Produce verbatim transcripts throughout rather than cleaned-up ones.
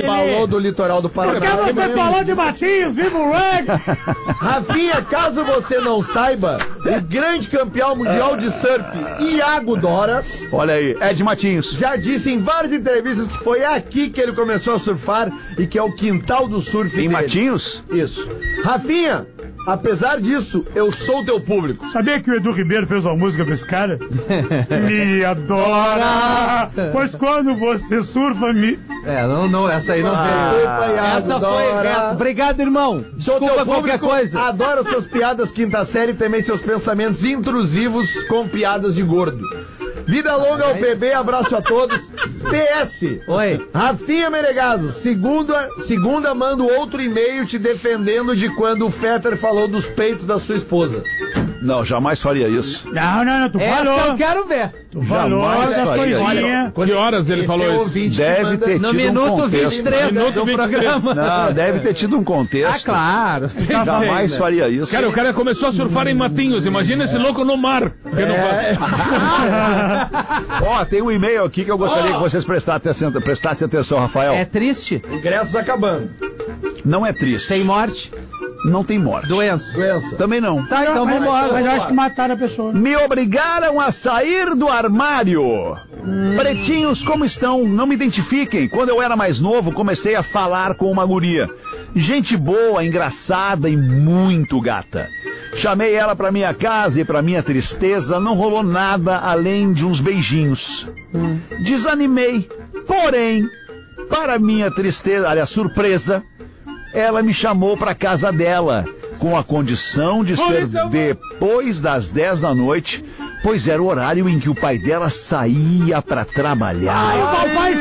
Falou do litoral do Paraná. Porque você falou de Matinhos, viva o reggae! Rafinha, caso você não saiba, o grande campeão mundial de surf, Iago Dora, olha aí, Ed Matinhos, já disse em várias entrevistas que foi aqui que ele começou a surfar e que é o quintal do surf em dele. Matinhos? Isso. Rafinha, apesar disso, eu sou teu público. Sabia que o Edu Ribeiro fez uma música pra esse cara? Me adora, pois quando você surfa, me... É, não, não, essa aí não Ah, veio. foi Iago Essa foi Dora. reto. Obrigado, irmão. Sou Desculpa teu qualquer público, coisa. adoro suas piadas quinta série e também seus pensamentos intrusivos com piadas de gordo. Vida longa ao P B, abraço a todos. P S. Oi. Rafinha Menegaso, segunda, segunda mando outro e-mail te defendendo de quando o Fetter falou dos peitos da sua esposa. Não, jamais faria isso. Não, não, não, tu Essa falou. eu quero ver. Tu falou Jamais das faria. coisinhas. Que horas ele Esse falou é o isso? ouvinte que Deve manda- ter No tido um minuto contexto. vinte e três Minuto do vinte e três. programa. Não, deve ter tido um contexto. Ah, claro. Jamais faria isso. Cara, o cara começou a surfar em Matinhos. Imagina esse louco no mar. Que não faz. Ó, tem um e-mail aqui que eu gostaria que vocês prestassem atenção, prestassem atenção, Rafael. É triste? Ingressos acabando. Não é triste. Tem morte? Não tem morte. Doença? Doença. Também não. Tá, então Mas- vambora. Mas eu acho que mataram a pessoa. Me obrigaram a sair do armário. Pretinhos, como estão? Não me identifiquem. Quando eu era mais novo, comecei a falar com uma guria. Gente boa, engraçada e muito gata. Chamei ela pra minha casa e, pra minha tristeza, não rolou nada além de uns beijinhos. Desanimei. Porém, para minha tristeza, aliás, surpresa, ela me chamou pra casa dela, com a condição de ser depois das dez da noite, pois era o horário em que o pai dela saía pra trabalhar. Papai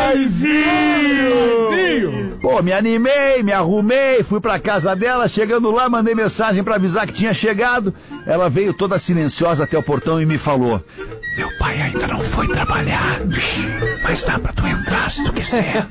Saizinho! Pô, me animei, me arrumei, fui pra casa dela, chegando lá, mandei mensagem pra avisar que tinha chegado. Ela veio toda silenciosa até o portão e me falou: meu pai ainda não foi trabalhar, mas dá pra tu entrar se tu quiser.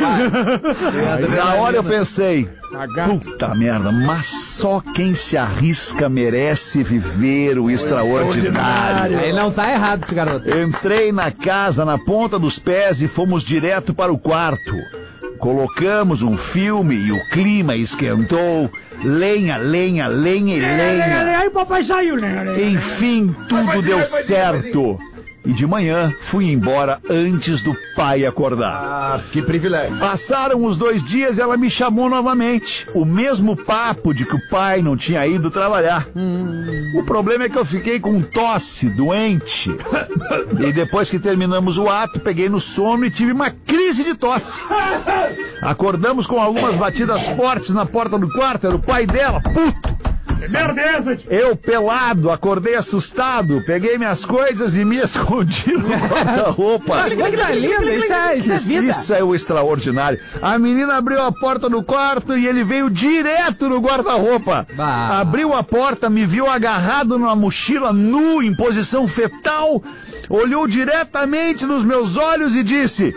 Na hora eu pensei, puta merda, mas só quem se arrisca merece viver o extraordinário. Ele não tá errado, esse garoto. Entrei na casa na ponta dos pés e fomos direto para o quarto. Colocamos um filme e o clima esquentou. Lenha, lenha, lenha e lenha. Aí o papai saiu, né? Enfim, tudo deu certo. E de manhã fui embora antes do pai acordar. Ah, que privilégio. Passaram os dois dias e ela me chamou novamente. O mesmo papo de que o pai não tinha ido trabalhar. O problema é que eu fiquei com tosse, doente. E depois que terminamos o ato, peguei no sono e tive uma crise de tosse. Acordamos com algumas batidas fortes na porta do quarto. Era o pai dela, puto. Meu Deus, Eu, pelado, acordei assustado, peguei minhas coisas e me escondi no guarda-roupa. Coisa linda, isso é, isso é vida. Isso é o extraordinário. A menina abriu a porta do quarto e ele veio direto no guarda-roupa. Bah. Abriu a porta, me viu agarrado numa mochila, nu, em posição fetal, olhou diretamente nos meus olhos e disse: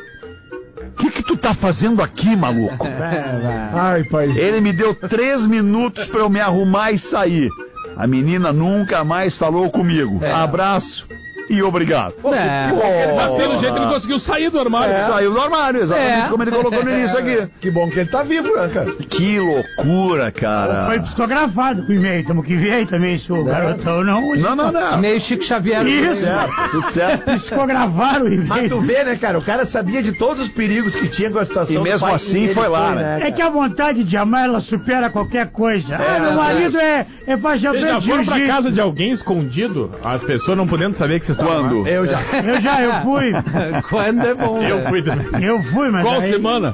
o que que tu tá fazendo aqui, maluco? Ai, pai. Ele me deu três minutos pra eu me arrumar e sair. A menina nunca mais falou comigo. Abraço e obrigado. É. Mas pelo jeito ele conseguiu sair do armário. Saiu do armário, exatamente É. como ele colocou no início aqui. Que bom que ele tá vivo, né, cara? Que loucura, cara. Foi psicografado com o e-mail. Tamo que ver aí também, se o garotão não. Não, não, não. Meio Chico Xavier. Isso. Certo, tudo certo. Psicografaram o Mas e-mail. tu vê, né, cara? O cara sabia de todos os perigos que tinha com a situação. E do mesmo pai, assim ele foi lá, né? É que a vontade de amar, ela supera qualquer coisa. ah, meu marido é, é fazedor Vocês já de foram pra jiu-jitsu. casa de alguém escondido? As pessoas não podendo saber que vocês estavam lá? Quando? Eu já. Eu já, eu fui. Quando é bom. Eu né? fui também. Eu fui, mas Qual aí... semana?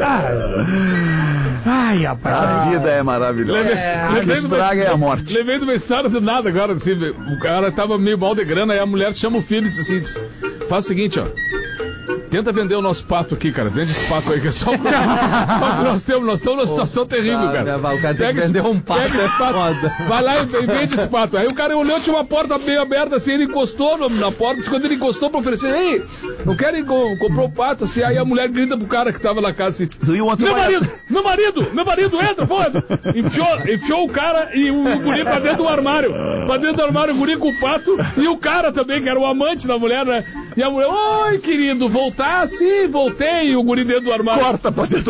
Ai, rapaz. A vida é maravilhosa. Levei- O que lembrei de uma- estraga é a morte. Lembrei de uma história do nada agora, assim, o cara tava meio mal de grana, aí a mulher chama o filho e diz assim, diz, faz o seguinte, ó, tenta vender o nosso pato aqui, cara, vende esse pato aí, que é só o que nós temos, nós estamos numa situação terrível, Ah, cara. o cara tem Pega que esse- vender um pato, pega esse é pato, foda. vai lá e e vende esse pato. Aí o cara olhou, tinha uma porta bem aberta, assim, ele encostou no- na porta, disse, quando ele encostou pra oferecer, ei, não querem, co- comprou o pato, assim, aí a mulher grita pro cara que tava na casa, assim, Do you want to meu buy a- marido, meu marido, meu marido, entra, pô. Enfiou, enfiou o cara e o, o guri pra dentro do armário. Pra dentro do armário, o guri com o pato e o cara também, que era o amante da mulher, né? E a mulher, oi, querido, voltar? Sim, voltei. E o guri dentro do armário. Corta pra dentro